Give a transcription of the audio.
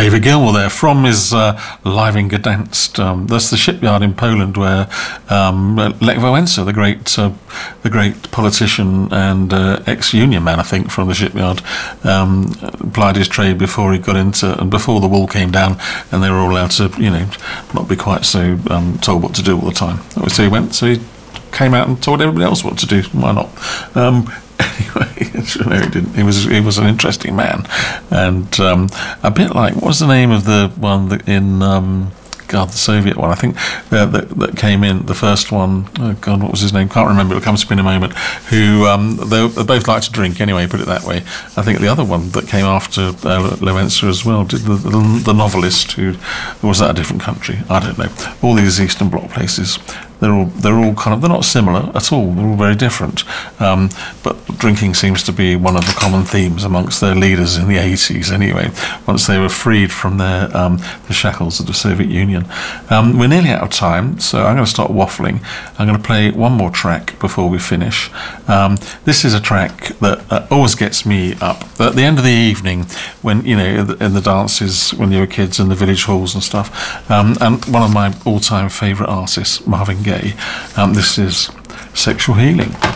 David Gilmour there from his Live in Gdansk. That's the shipyard in Poland where Lech Wałęsa, the great politician and ex-union man, I think, from the shipyard, plied his trade before he got into, and before the wall came down, and they were all allowed to, not be quite so told what to do all the time. So he came out and told everybody else what to do. Why not? Anyway, no, he didn't. He was an interesting man, and a bit like, what was the name of the one that in the Soviet one? I think that came in, the first one. Oh God, what was his name? Can't remember. It'll come to me in a moment. Who they both like to drink anyway. Put it that way. I think the other one that came after Wałęsa as well did the novelist who, or was that a different country? I don't know. All these Eastern Bloc places. They're all kind of, they're not similar at all. They're all very different. But drinking seems to be one of the common themes amongst their leaders in the 80s anyway, once they were freed from the shackles of the Soviet Union. We're nearly out of time, so I'm going to start waffling. I'm going to play one more track before we finish. This is a track that always gets me up. At the end of the evening, when, in the dances, when you were kids in the village halls and stuff, and one of my all-time favourite artists, Marvin Gaye. This is Sexual Healing.